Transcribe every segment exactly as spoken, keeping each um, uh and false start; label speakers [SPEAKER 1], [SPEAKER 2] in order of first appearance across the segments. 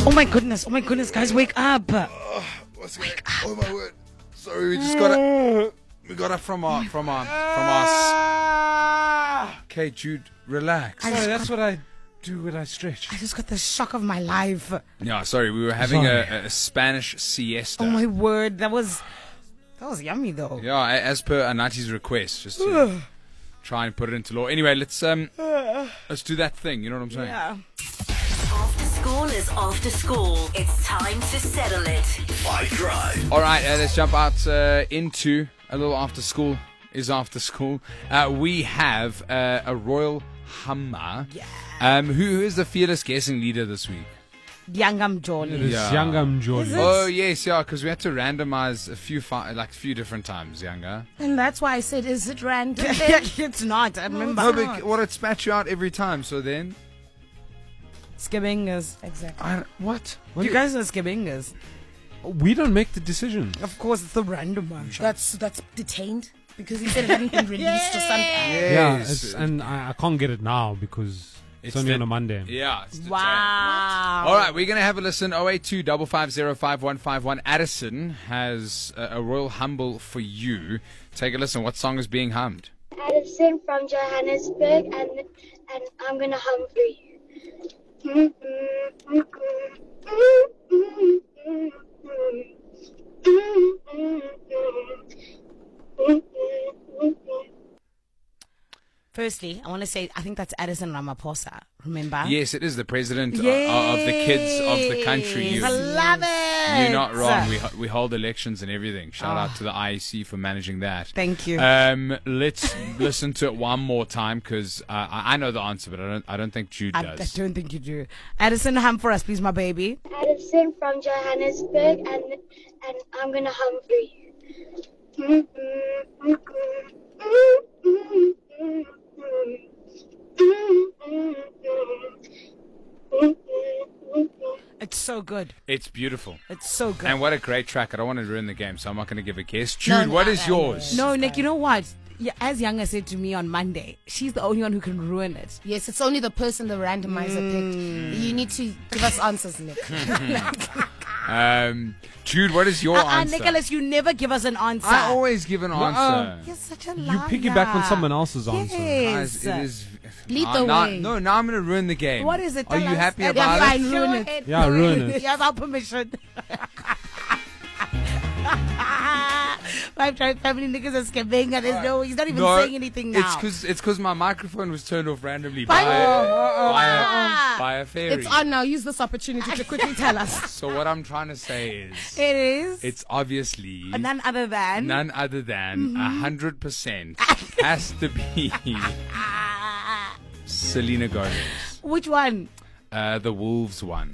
[SPEAKER 1] Oh my goodness, oh my goodness, guys, wake up.
[SPEAKER 2] Oh, what's wake up. Oh my word. Sorry, we just got up. We got up from our, from our, from our. Okay, Jude, relax.
[SPEAKER 1] I
[SPEAKER 3] Sorry,
[SPEAKER 1] just
[SPEAKER 3] that's
[SPEAKER 1] got,
[SPEAKER 3] what I do when I stretch.
[SPEAKER 1] I just got the shock of my life.
[SPEAKER 2] Yeah, sorry, we were having
[SPEAKER 3] Sorry.
[SPEAKER 2] a, a Spanish siesta.
[SPEAKER 1] Oh my word, that was, that was yummy though.
[SPEAKER 2] Yeah, a- as per Anati's request, just to try and put it into law. Anyway, let's um, let's do that thing. You know what I'm saying?
[SPEAKER 1] Yeah.
[SPEAKER 4] After school is after school. It's time to settle it.
[SPEAKER 5] Fight Drive.
[SPEAKER 2] All right, uh, let's jump out uh, into a little after school is after school. Uh, we have uh, a Royal Hummer.
[SPEAKER 1] Yeah.
[SPEAKER 2] Um, who, who is the fearless guessing leader this week?
[SPEAKER 1] Yangam Johnny.
[SPEAKER 3] This
[SPEAKER 2] Yeah.
[SPEAKER 3] Yangam Jordan.
[SPEAKER 1] Is it?
[SPEAKER 2] Oh yes, yeah, because we had to randomize a few, fi- like a few different times, Younger.
[SPEAKER 6] And that's why I said, is it random?
[SPEAKER 1] It's not, I remember.
[SPEAKER 2] No, but well, it spat you out every time. So then,
[SPEAKER 1] Skibingas.
[SPEAKER 6] Exactly.
[SPEAKER 2] I, what?
[SPEAKER 1] Do you guys know Skibingas?
[SPEAKER 3] We don't make the decision.
[SPEAKER 1] Of course, it's the random one.
[SPEAKER 6] That's that's detained because he said it hadn't been released or something.
[SPEAKER 3] Yeah,
[SPEAKER 2] Yes.
[SPEAKER 3] it's, and I, I can't get it now because it's,
[SPEAKER 2] It's
[SPEAKER 3] only
[SPEAKER 2] the-
[SPEAKER 3] on a Monday.
[SPEAKER 2] Yeah. It's detained.
[SPEAKER 1] Wow.
[SPEAKER 2] All right, we're going to have a listen. oh eight two five five zero five one five one. Addison has a, a Royal Humble for you. Take a listen. What song is being hummed?
[SPEAKER 7] Addison from Johannesburg, and and I'm gonna hum for you.
[SPEAKER 1] Firstly, I want to say I think that's Addison Ramaphosa. Remember?
[SPEAKER 2] Yes, it is the president o- o- of the kids of the country. You,
[SPEAKER 1] I love it.
[SPEAKER 2] you're not wrong. We, ho- we hold elections and everything. Shout out to the I E C for managing that.
[SPEAKER 1] Thank you.
[SPEAKER 2] Um, let's listen to it one more time because uh, I I know the answer, but I don't. I don't think Jude
[SPEAKER 1] I, I
[SPEAKER 2] does.
[SPEAKER 1] don't think you do. Addison, hum for us, please, my baby.
[SPEAKER 7] Addison from Johannesburg, and and I'm gonna hum for you.
[SPEAKER 1] It's so good.
[SPEAKER 2] It's beautiful.
[SPEAKER 1] It's so good.
[SPEAKER 2] And what a great track. I don't want to ruin the game, so I'm not going to give a guess.
[SPEAKER 6] No,
[SPEAKER 2] Jude,
[SPEAKER 6] no,
[SPEAKER 2] what
[SPEAKER 6] no,
[SPEAKER 2] is
[SPEAKER 6] no,
[SPEAKER 2] yours?
[SPEAKER 1] no, Nick, you know what? Yeah, as Younger said to me on Monday, she's the only one who can ruin it.
[SPEAKER 6] Yes, it's only the person the randomizer picked. You need to give us answers, Nick.
[SPEAKER 2] Um, Jude, what is your
[SPEAKER 1] Uh, uh,
[SPEAKER 2] answer?
[SPEAKER 1] Nicholas, you never give us an answer.
[SPEAKER 2] I always give an answer.
[SPEAKER 1] You're such a
[SPEAKER 3] You
[SPEAKER 1] liar.
[SPEAKER 3] piggyback on someone else's answer.
[SPEAKER 1] Yes.
[SPEAKER 2] Guys, it is.
[SPEAKER 6] Lead
[SPEAKER 2] now,
[SPEAKER 6] the
[SPEAKER 2] now-
[SPEAKER 6] way.
[SPEAKER 2] No, now I'm going to ruin the game.
[SPEAKER 1] What is it?
[SPEAKER 2] Are
[SPEAKER 1] Tell
[SPEAKER 2] you
[SPEAKER 1] us.
[SPEAKER 2] happy
[SPEAKER 1] Uh,
[SPEAKER 2] about
[SPEAKER 6] yeah,
[SPEAKER 2] it?
[SPEAKER 6] fine, ruin it.
[SPEAKER 3] Yeah, ruin it.
[SPEAKER 1] You have our permission. I've tried family niggas are skipping and there's no, he's not even saying anything now.
[SPEAKER 2] It's because it's because my microphone was turned off randomly
[SPEAKER 1] By
[SPEAKER 2] by,
[SPEAKER 1] who?
[SPEAKER 2] a, by, a, by a fairy.
[SPEAKER 6] It's on now. Use this opportunity to quickly tell us.
[SPEAKER 2] So what I'm trying to say is,
[SPEAKER 1] It is.
[SPEAKER 2] it's obviously
[SPEAKER 1] none other than.
[SPEAKER 2] none other than a hundred percent has to be Selena Gomez,
[SPEAKER 1] Which one?
[SPEAKER 2] uh, the Wolves one.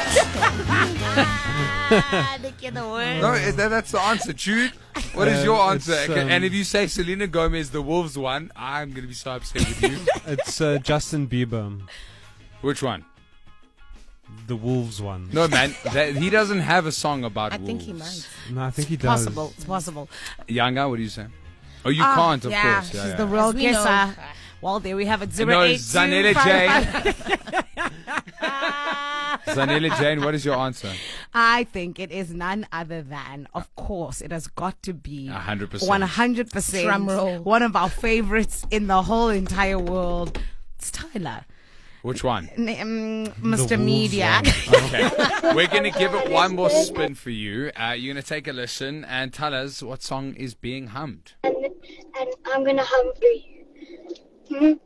[SPEAKER 1] Ah, Nick, you're the worst.
[SPEAKER 2] No, it- that, that's the answer. Jude, what is
[SPEAKER 3] Uh,
[SPEAKER 2] your answer?
[SPEAKER 3] it's,
[SPEAKER 2] Okay,
[SPEAKER 3] um,
[SPEAKER 2] and if you say Selena Gomez, the Wolves one, I'm going to be so upset with you.
[SPEAKER 3] It's uh, Justin Bieber,
[SPEAKER 2] Which one?
[SPEAKER 3] the Wolves one.
[SPEAKER 2] No, man, that, he doesn't have a song about
[SPEAKER 6] I
[SPEAKER 2] wolves.
[SPEAKER 6] think he might.
[SPEAKER 3] No, I think he does.
[SPEAKER 1] Possible. It's possible.
[SPEAKER 2] Younger, what do you say? Oh, you
[SPEAKER 1] Ah,
[SPEAKER 2] can't, of
[SPEAKER 1] yeah,
[SPEAKER 2] course.
[SPEAKER 1] she's the real
[SPEAKER 6] As we know.
[SPEAKER 1] guesser. Well, there we have it. Zero
[SPEAKER 2] No,
[SPEAKER 1] eight
[SPEAKER 2] Zanele
[SPEAKER 1] two five
[SPEAKER 2] Jane.
[SPEAKER 1] five-
[SPEAKER 2] Zanele Jane, what is your answer?
[SPEAKER 1] I think it is none other than, of course, it has got to be
[SPEAKER 2] A hundred percent.
[SPEAKER 1] one hundred percent
[SPEAKER 6] Drum roll.
[SPEAKER 1] one of our favorites in the whole entire world. It's Tyler.
[SPEAKER 2] Which one?
[SPEAKER 1] N- um, Mister
[SPEAKER 3] Wolves
[SPEAKER 1] Media.
[SPEAKER 3] one.
[SPEAKER 2] Okay. We're going to give it one more spin for you. Uh, you're going to take a listen and tell us what song is being hummed.
[SPEAKER 7] And and I'm gonna hum for you.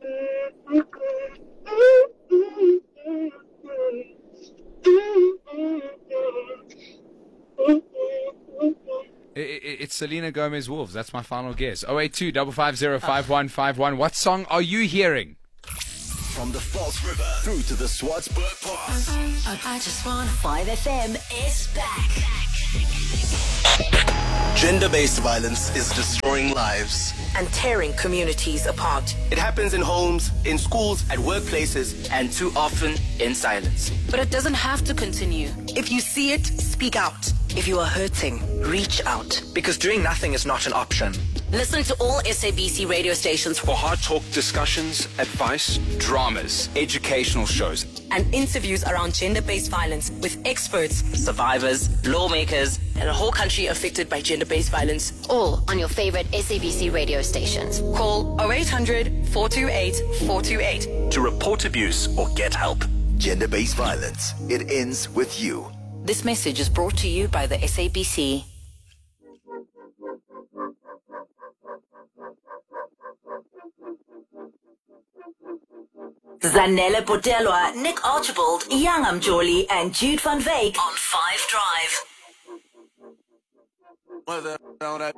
[SPEAKER 2] I- I- It's Selena Gomez Wolves. That's my final guess. oh eight two five five zero five one five one. What song are you hearing?
[SPEAKER 5] From the False River through to the Swartsburg Pass.
[SPEAKER 4] I just want five F M is back.
[SPEAKER 5] Gender-based violence is destroying lives.
[SPEAKER 4] And tearing communities apart.
[SPEAKER 8] It happens in homes, in schools, at workplaces, and too often in silence.
[SPEAKER 4] But it doesn't have to continue. If you see it, speak out. If you are hurting, reach out.
[SPEAKER 8] Because doing nothing is not an option.
[SPEAKER 4] Listen to all S A B C radio stations
[SPEAKER 5] For hard talk discussions, advice, dramas, educational shows.
[SPEAKER 4] and interviews around gender-based violence with experts, survivors, lawmakers, and a whole country affected by gender-based violence.
[SPEAKER 9] All on your favorite S A B C radio stations.
[SPEAKER 4] Call oh eight hundred, four two eight, four two eight.
[SPEAKER 5] To report abuse or get help. Gender-based violence. It ends with you.
[SPEAKER 4] This message is brought to you by the S A B C. Zanele Bodelwa, Nick Archibald, Yangam Jolly, and Jude van Veek on Five Drive.